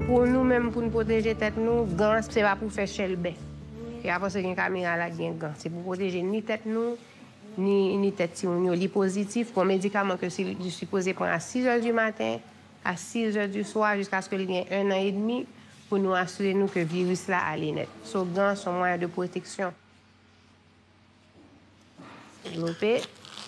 Pour nous-mêmes, pour nous protéger la tête, nous, gants, ce n'est pas pour faire chelbe. Et après, c'est une caméra là qui a gants. C'est pour protéger ni tête nous, ni tête si on est positif pour un médicament que je suis supposé prendre à 6 h du matin, à 6 h du soir, jusqu'à ce qu'il y ait 1 an et demi, pour nous assurer nous que le virus là allait net. So, gants sont moyens de protection. Développer.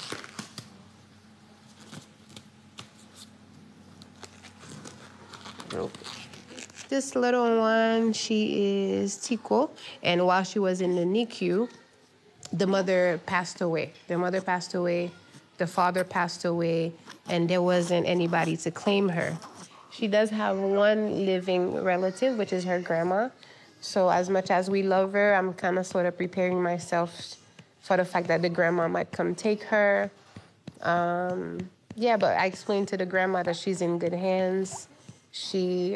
This little one, she is Tico, and while she was in the NICU, the mother passed away. The father passed away, and there wasn't anybody to claim her. She does have one living relative, which is her grandma. So as much as we love her, I'm kind of sort of preparing myself for the fact that the grandma might come take her. Yeah, but I explained to the grandma that she's in good hands. She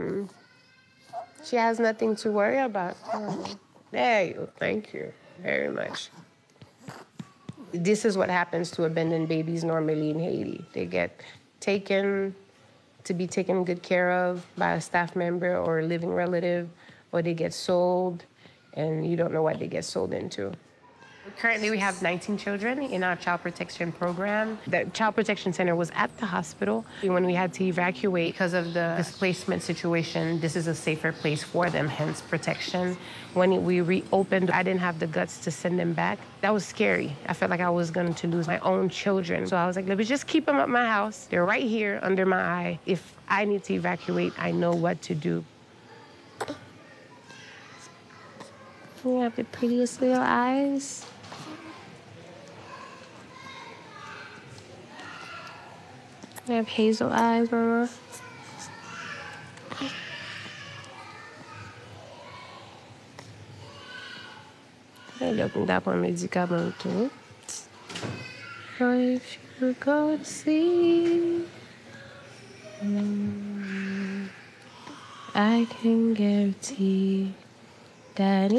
has nothing to worry about. There you go. Thank you very much. This is what happens to abandoned babies normally in Haiti. They get taken to be taken good care of by a staff member or a living relative, or they get sold, and you don't know what they get sold into. Currently, we have 19 children in our child protection program. The child protection center was at the hospital. When we had to evacuate because of the displacement situation, this is a safer place for them, hence protection. When we reopened, I didn't have the guts to send them back. That was scary. I felt like I was going to lose my own children. So I was like, let me just keep them at my house. They're right here under my eye. If I need to evacuate, I know what to do. You have the prettiest little eyes. I have hazel eyes, Mama. Look up on medicamento. If you go to sleep, I can guarantee that